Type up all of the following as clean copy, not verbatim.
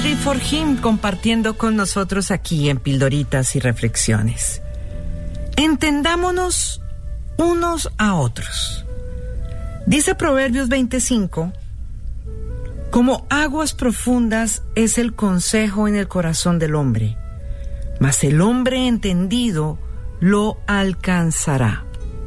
Only for Him compartiendo con nosotros aquí en Pildoritas y Reflexiones. Entendámonos unos a otros. Dice Proverbios 25, como aguas profundas es el consejo en el corazón del hombre, mas el hombre entendido lo alcanzará.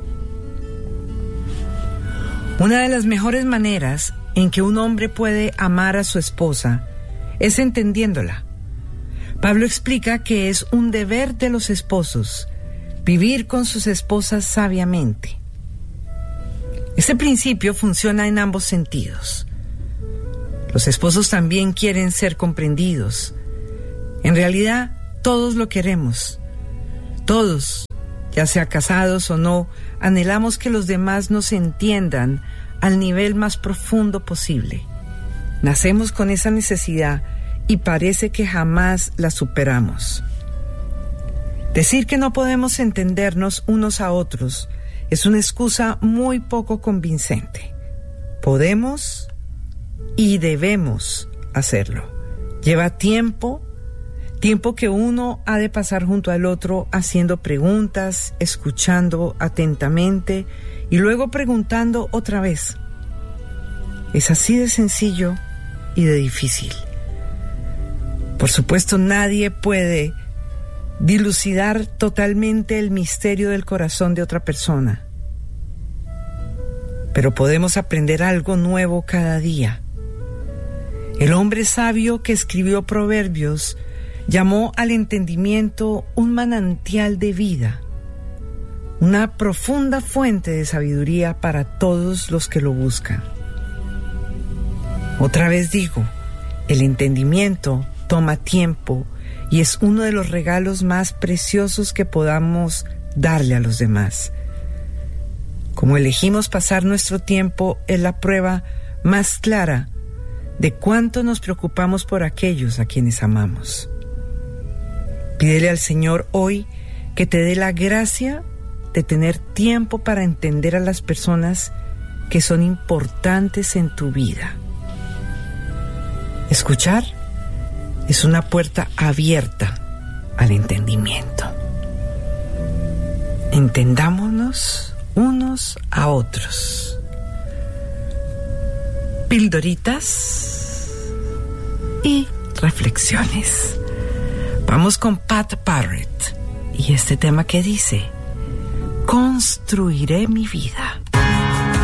Una de las mejores maneras en que un hombre puede amar a su esposa es entendiéndola. Pablo explica que es un deber de los esposos vivir con sus esposas sabiamente. Ese principio funciona en ambos sentidos. Los esposos también quieren ser comprendidos. En realidad, todos lo queremos. Todos, ya sea casados o no, anhelamos que los demás nos entiendan al nivel más profundo posible. Nacemos con esa necesidad y parece que jamás la superamos. Decir que no podemos entendernos unos a otros es una excusa muy poco convincente. Podemos y debemos hacerlo. Lleva tiempo que uno ha de pasar junto al otro haciendo preguntas, escuchando atentamente y luego preguntando otra vez. Es así de sencillo y de difícil. Por supuesto, nadie puede dilucidar totalmente el misterio del corazón de otra persona. Pero podemos aprender algo nuevo cada día. El hombre sabio que escribió Proverbios llamó al entendimiento un manantial de vida, una profunda fuente de sabiduría para todos los que lo buscan. Otra vez digo, el entendimiento toma tiempo y es uno de los regalos más preciosos que podamos darle a los demás. Como elegimos pasar nuestro tiempo es la prueba más clara de cuánto nos preocupamos por aquellos a quienes amamos. Pídele al Señor hoy que te dé la gracia de tener tiempo para entender a las personas que son importantes en tu vida. Escuchar es una puerta abierta al entendimiento. Entendámonos unos a otros. Pildoritas y reflexiones. Vamos con Pat Barrett y este tema que dice: construiré mi vida.